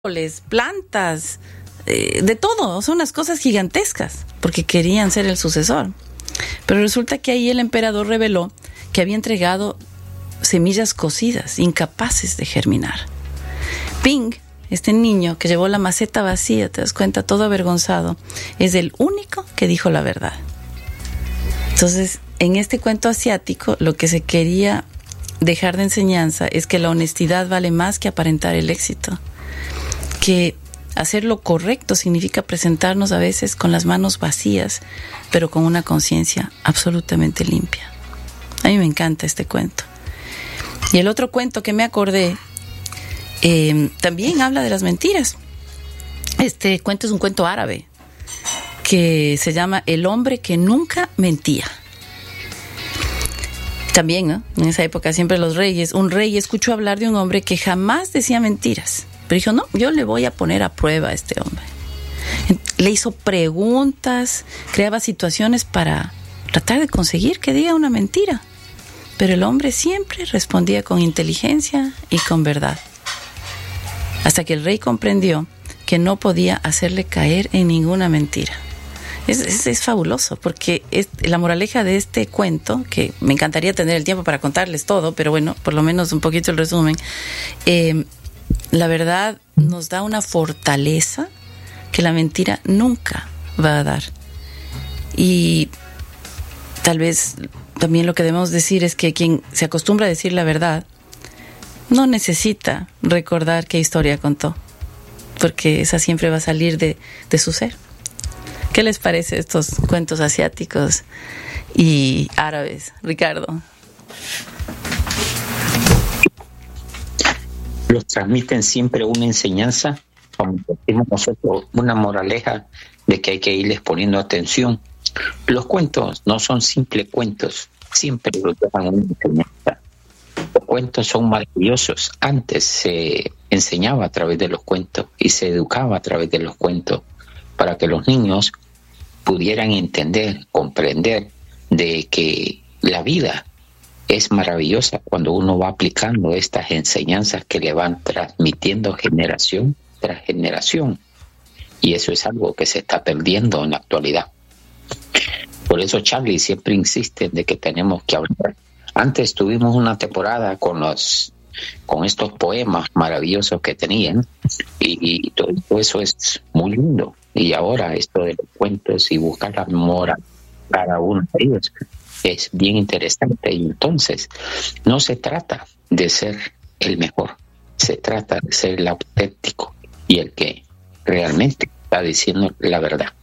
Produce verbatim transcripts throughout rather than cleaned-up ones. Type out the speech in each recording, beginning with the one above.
árboles, plantas, eh, de todo, son unas cosas gigantescas, porque querían ser el sucesor. Pero resulta que ahí el emperador reveló que había entregado semillas cocidas, incapaces de germinar. Ping, este niño que llevó la maceta vacía, te das cuenta, todo avergonzado, es el único que dijo la verdad. Entonces, en este cuento asiático, lo que se quería dejar de enseñanza es que la honestidad vale más que aparentar el éxito. Que hacer lo correcto significa presentarnos a veces con las manos vacías, pero con una conciencia absolutamente limpia. A mí me encanta este cuento. Y el otro cuento que me acordé eh, también habla de las mentiras. Este cuento es un cuento árabe que se llama El hombre que nunca mentía. También, ¿no? En esa época siempre los reyes, un rey escuchó hablar de un hombre que jamás decía mentiras. Pero dijo, no, yo le voy a poner a prueba a este hombre. Le hizo preguntas, creaba situaciones para tratar de conseguir que diga una mentira. Pero el hombre siempre respondía con inteligencia y con verdad. Hasta que el rey comprendió que no podía hacerle caer en ninguna mentira. Es, es, es fabuloso, porque es, la moraleja de este cuento, que me encantaría tener el tiempo para contarles todo, pero bueno, por lo menos un poquito el resumen, eh, la verdad nos da una fortaleza que la mentira nunca va a dar. Y tal vez también lo que debemos decir es que quien se acostumbra a decir la verdad no necesita recordar qué historia contó, porque esa siempre va a salir de, de su ser. ¿Qué les parece estos cuentos asiáticos y árabes, Ricardo? Los transmiten siempre una enseñanza, como decimos nosotros, una moraleja de que hay que irles poniendo atención. Los cuentos no son simples cuentos, siempre los dejan una enseñanza. Los cuentos son maravillosos. Antes se enseñaba a través de los cuentos y se educaba a través de los cuentos para que los niños pudieran entender, comprender de que la vida es maravillosa cuando uno va aplicando estas enseñanzas que le van transmitiendo generación tras generación. Y eso es algo que se está perdiendo en la actualidad. Por eso Charlie siempre insiste de que tenemos que hablar. Antes tuvimos una temporada con los con estos poemas maravillosos que tenían y, y todo eso es muy lindo. Y ahora esto de los cuentos y buscar la memoria cada uno de ellos es bien interesante. Y entonces no se trata de ser el mejor, se trata de ser el auténtico y el que realmente está diciendo la verdad.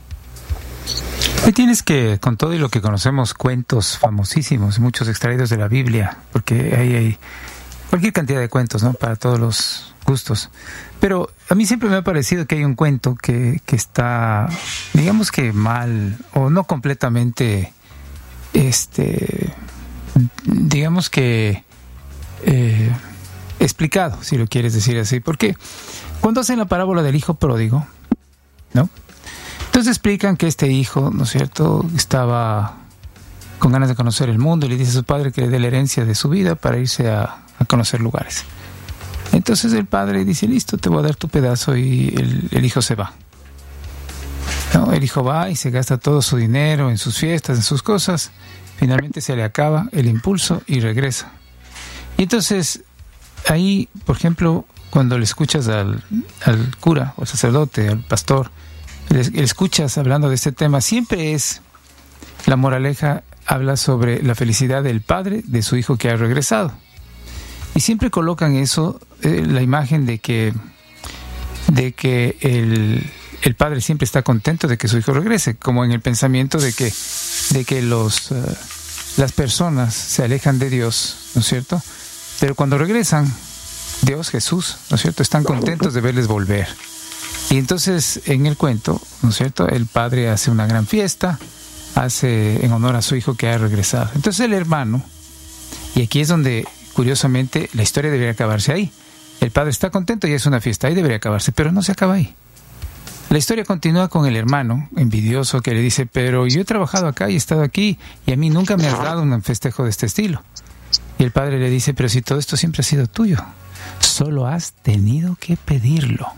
Hoy tienes que, con todo y lo que conocemos, cuentos famosísimos, muchos extraídos de la Biblia, porque ahí hay cualquier cantidad de cuentos, ¿no? Para todos los gustos. Pero a mí siempre me ha parecido que hay un cuento que, que está, digamos que mal, o no completamente, este, digamos que eh, explicado, si lo quieres decir así. Porque cuando hacen la parábola del hijo pródigo, ¿no? Entonces explican que este hijo, ¿no es cierto?, estaba con ganas de conocer el mundo y le dice a su padre que le dé la herencia de su vida para irse a, a conocer lugares. Entonces el padre dice, listo, te voy a dar tu pedazo, y el, el hijo se va. ¿No? El hijo va y se gasta todo su dinero en sus fiestas, en sus cosas. Finalmente se le acaba el impulso y regresa. Y entonces ahí, por ejemplo, cuando le escuchas al, al cura o al sacerdote, al pastor, le, le escuchas hablando de este tema, siempre es la moraleja, habla sobre la felicidad del padre de su hijo que ha regresado. Y siempre colocan eso, eh, la imagen de que de que el, el padre siempre está contento de que su hijo regrese, como en el pensamiento de que de que los uh, las personas se alejan de Dios, ¿no es cierto? Pero cuando regresan, Dios, Jesús, ¿no es cierto?, están contentos de verles volver. Y entonces en el cuento, ¿no es cierto?, el padre hace una gran fiesta, hace en honor a su hijo que ha regresado. Entonces el hermano, y aquí es donde curiosamente la historia debería acabarse ahí. El padre está contento y es una fiesta, ahí debería acabarse, pero no se acaba ahí. La historia continúa con el hermano envidioso que le dice, pero yo he trabajado acá y he estado aquí y a mí nunca me has dado un festejo de este estilo. Y el padre le dice, pero si todo esto siempre ha sido tuyo. Solo has tenido que pedirlo.